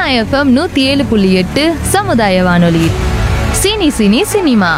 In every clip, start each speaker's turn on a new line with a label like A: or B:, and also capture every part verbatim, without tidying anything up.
A: FM நூத்தி ஏழு புள்ளி எட்டு சமுதாய வானொலி. Cine cine cinema.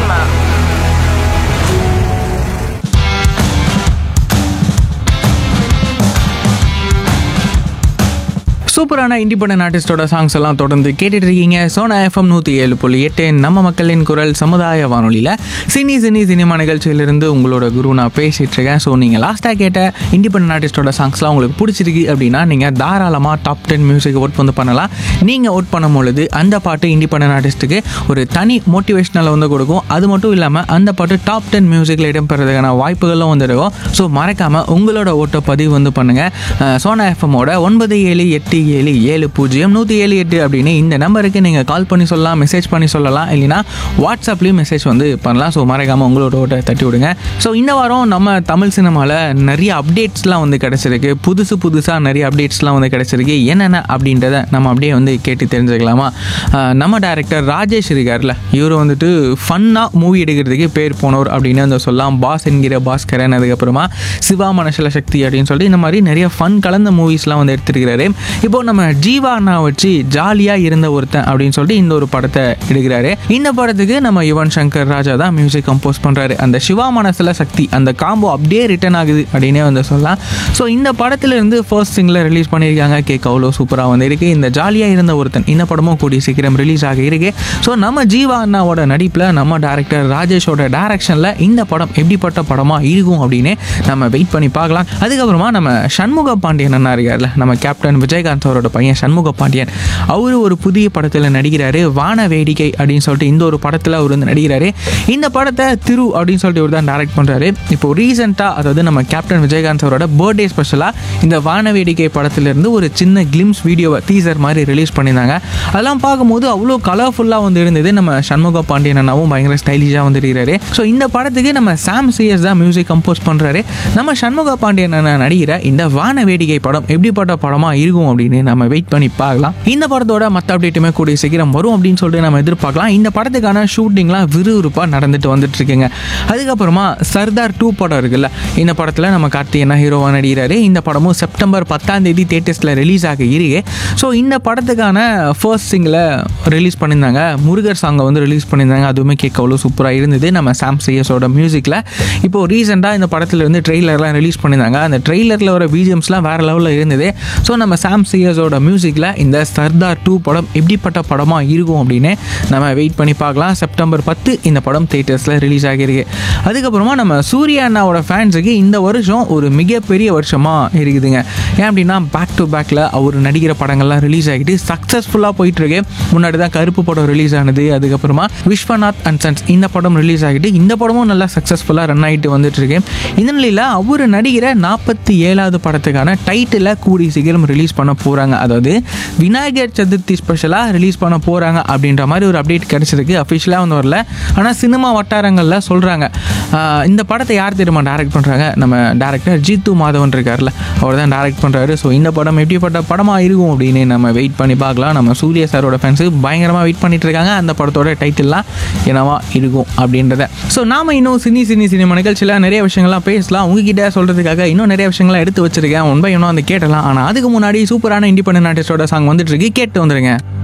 B: சூப்பரான இண்டிபெண்டன்ட் ஆர்டிஸ்டோட சாங்ஸ் எல்லாம் தொடர்ந்து கேட்டுட்டு இருக்கீங்க. சோனா எஃப்எம் நூற்றி ஏழு புள்ளி எட்டு நம்ம மக்களின் குரல் சமுதாய வானொலியில் சினி சினி சினிமா நிகழ்ச்சியிலிருந்து உங்களோட குரு நான் பேசிகிட்டு இருக்கேன். ஸோ நீங்கள் லாஸ்ட்டாக கேட்ட இண்டிபெண்டன்ட் ஆர்டிஸ்டோட சாங்ஸ்லாம் உங்களுக்கு பிடிச்சிருக்கு அப்படின்னா நீங்கள் தாராளமாக டாப் டென் மியூசிக் ஓட் வந்து பண்ணலாம். நீங்கள் ஓட் பண்ணும் பொழுது அந்த பாட்டு இண்டிபெண்டன்ட் ஆர்டிஸ்ட்டுக்கு ஒரு தனி மோட்டிவேஷனலை வந்து கொடுக்கும். அது மட்டும் இல்லாமல் அந்த பாட்டு டாப் டென் மியூசிக்கில் இடம்பெறதுக்கான வாய்ப்புகளும் வந்து இருக்கும். ஸோ மறக்காமல் உங்களோட ஓட்டை பதிவு வந்து பண்ணுங்கள். சோனா எஃப்எம்மோட ஒன்பது ஏழு எட்டு ஏழு ஏழு பூஜ்ஜியம் நூற்றி ஏழு எட்டு அப்படின்னு இந்த நம்பருக்கு நீங்கள் கால் பண்ணி சொல்லலாம், மெசேஜ் பண்ணி சொல்லலாம், இல்லைனா வாட்ஸ்அப்லேயும் மெசேஜ் வந்து பண்ணலாம். ஸோ மறக்காமல் உங்களோட ஓட்டை தட்டி விடுங்க. ஸோ இந்த வாரம் நம்ம தமிழ் சினிமாவில் நிறைய அப்டேட்ஸ்லாம் வந்து கிடச்சிருக்கு. புதுசு புதுசாக நிறைய அப்டேட்ஸ்லாம் வந்து கிடச்சிருக்கு. என்னென்ன அப்படின்றத நம்ம அப்படியே வந்து கேட்டு தெரிஞ்சுக்கலாமா? நம்ம டைரக்டர் ராஜேஷ் இருக்கார்ல, இவர் வந்துட்டு ஃபன்னாக மூவி எடுக்கிறதுக்கு பேர் போனவர் அப்படின்னு வந்து சொல்லலாம். பாஸ் என்கிற பாஸ்கரன், அதுக்கப்புறமா சிவா மனசில சக்தி அப்படின்னு சொல்லிட்டு இந்த மாதிரி நிறைய ஃபன் கலந்த மூவிஸ்லாம் வந்து எடுத்துருக்கிறாரு. இப்போ நம்ம ஜீவா அண்ணா வச்சு ஜாலியாக இருந்த ஒருத்தன் அப்படின்னு சொல்லிட்டு இந்த ஒரு படத்தை எடுக்கிறாரு. இந்த படத்துக்கு நம்ம யுவன் சங்கர் ராஜா தான் மியூசிக் கம்போஸ் பண்ணுறாரு. அந்த சிவா மனசில் சக்தி அந்த காம்போ அப்படியே ரிட்டர்ன் ஆகுது அப்படின்னே வந்து சொல்லலாம். ஸோ இந்த படத்துலேருந்து ஃபர்ஸ்ட் சிங்கில் ரிலீஸ் பண்ணியிருக்காங்க. கேட்க அவ்வளோ சூப்பராக வந்து இருக்குது. இந்த ஜாலியாக இருந்த ஒருத்தன் இந்த படமும் கூடிய சீக்கிரம் ரிலீஸ் ஆக இருக்கு. ஸோ நம்ம ஜீவா அண்ணாவோட நடிப்பில் நம்ம டேரக்டர் ராஜேஷோட டைரக்ஷனில் இந்த படம் எப்படிப்பட்ட படமாக இருக்கும் அப்படின்னு நம்ம வெயிட் பண்ணி பார்க்கலாம். அதுக்கப்புறமா நம்ம சண்முக பாண்டியன் அண்ணா இருக்கார்ல, நம்ம கேப்டன் விஜயகாந்த் அவரோட பையன் சண்முக பாண்டியன், அவரு ஒரு புதிய படத்தில் நடிக்கிறாரு. வான வேடிக்கை அப்படின்னு சொல்லிட்டு இந்த ஒரு படத்தில் அவர் வந்து நடிக்கிறாரு. இந்த படத்தை திரு அப்படின்னு சொல்லிட்டு இவர் தான் டைரக்ட் பண்ணுறாரு. இப்போ ரீசெண்டாக, அதாவது நம்ம கேப்டன் விஜயகாந்த் அவரோட பர்த்டே ஸ்பெஷலாக இந்த வான வேடிக்கை படத்திலிருந்து ஒரு சின்ன கிளிம்ஸ் வீடியோவை டீசர் மாதிரி ரிலீஸ் பண்ணியிருந்தாங்க. அதெல்லாம் பார்க்கும்போது அவ்வளோ கலர்ஃபுல்லாக வந்து இருந்தது. நம்ம சண்முக பாண்டியன் அண்ணாவும் பயங்கர ஸ்டைலிஷாக வந்து இருக்கிறாரு. ஸோ இந்த படத்துக்கு நம்ம சாம் சிஎஸ் தான் மியூசிக் கம்போஸ் பண்ணுறாரு. நம்ம சண்முக பாண்டியன் அண்ணா நடிகிற இந்த வான வேடிக்கை படம் எப்படிப்பட்ட படமாக இருக்கும் அப்படின்னு நம்ம வெயிட் பண்ணி பார்க்கலாம். இந்த படத்தோட மற்ற அப்டேட்டுமே கூடிய சீக்கிரம் வரும் அப்படின்னு சொல்லிட்டு நம்ம எதிர்பார்க்கலாம். இந்த படத்துக்கான ஷூட்டிங்லாம் விறுவிறுப்பாக நடந்துட்டு வந்துட்டு இருக்குங்க. அதுக்கப்புறமா சர்தார் டூ படம் இருக்குல்ல, இந்த படத்தில் நம்ம கார்த்திகேயன் ஹீரோவாக நடிகிறாரு. இந்த படமும் செப்டம்பர் பத்தாம் தேதி தியேட்டர்ஸில் ரிலீஸ் ஆக இருக்கு. ஸோ இந்த படத்துக்கான ஃபர்ஸ்ட் சிங்கில் ரிலீஸ் பண்ணியிருந்தாங்க. முருகர் சாங்கை வந்து ரிலீஸ் பண்ணியிருந்தாங்க. அதுவுமே கேட்க அவ்வளோ சூப்பராக இருந்தது நம்ம சாம் சிஎஸோட மியூசிக்கில். இப்போது ரீசெண்டாக இந்த படத்தில் வந்து ட்ரெய்லர்லாம் ரிலீஸ் பண்ணியிருந்தாங்க. அந்த ட்ரெய்லரில் வர பிஜிஎம்ஸ்லாம் வேறு லெவலில் இருந்தது. ஸோ நம்ம சாம் சிஎஸோட மியூசிக்கில் இந்த சர்தார் டூ படம் எப்படிப்பட்ட படமாக இருக்கும் அப்படின்னு நம்ம வெயிட் பண்ணி பார்க்கலாம். செப்டம்பர் பத்து இந்த படம் தியேட்டர்ஸில் ரிலீஸ் ஆகியிருக்கு. அதுக்கப்புறமா நம்ம சூர்யா அண்ணாவோட ஃபேன்ஸுக்கு இந்த வருஷம் ஒரு மிகப்பெரிய வருஷமாக இருக்குதுங்க. ஏன் அப்படின்னா பேக் டு பேக்கில் அவர் நடிக்கிற படங்கள்லாம் ரிலீஸ் ஆகிட்டு சக்ஸஸ்ஃபுல்லாக போயிட்டுருக்கு. முன்னாடி தான் கருப்பு படம் ரிலீஸ் ஆனது. அதுக்கப்புறமா விஸ்வநாத் அண்ட் சன்ஸ் இந்த படம் ரிலீஸ் ஆகிட்டு இந்த படமும் நல்லா சக்ஸஸ்ஃபுல்லாக ரன் ஆகிட்டு வந்துட்டுருக்கு. இந்த நிலையில் அவர் நடிக்கிற நாற்பத்தி ஏழாவது படத்துக்கான டைட்டிலை கூடி சீக்கிரம் ரிலீஸ் பண்ண போகிறாங்க. அதாவது விநாயகர் சதுர்த்தி ஸ்பெஷலாக ரிலீஸ் பண்ண போகிறாங்க அப்படின்ற மாதிரி ஒரு அப்டேட் கிடச்சிருக்கு. அஃபிஷியலாக வந்து வரல, ஆனால் சினிமா வட்டாரங்களில் சொல்கிறாங்க. இந்த படத்தை யார் தெரியுமா டைரக்ட் பண்ணுறாங்க? நம்ம டேரக்டர் ஜீத்து மாதவன் இருக்கார்ல, அவர் தான் டைரக்ட் பண்ணுறாரு. ஸோ இந்த படம் எப்படிப்பட்ட படமாக இருக்கும் அப்படின்னு நம்ம வெயிட் பண்ணி பார்க்கலாம். நம்ம சூர்யா சாரோட ஃபேன்ஸு பயங்கரமாக வெயிட் பண்ணிட்டு இருக்காங்க அந்த படத்தோட டைட்டில்லாம் என்னவா இருக்கும் அப்படின்றத. ஸோ நாம் இன்னும் சினி சினி சினிமா நிகழ்ச்சியில் நிறைய விஷயங்கள்லாம் பேசலாம். உங்ககிட்ட சொல்கிறதுக்காக இன்னும் நிறைய விஷயங்கள்லாம் எடுத்து வச்சிருக்கேன். ஒன் பை ஒன்னும் வந்து கேட்டலாம். ஆனால் அதுக்கு முன்னாடி சூப்பரான இண்டிபெண்டன்ட் ஆர்டிஸ்டோட சாங் வந்துட்டு இருக்கு, கேட்டு வந்துருங்க.